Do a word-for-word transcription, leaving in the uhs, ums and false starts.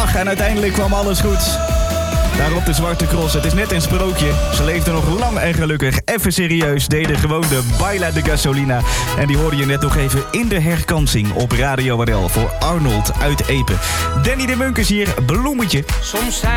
dag en uiteindelijk kwam alles goed. Daarop de Zwarte Cross. Het is net een sprookje. Ze leefden nog lang en gelukkig. Even serieus, deden gewoon de Baila de Gasolina. En die hoorde je net nog even in de herkansing op Radio R L voor Arnold uit Epe. Danny de Munkers hier, bloemetje. Soms zijn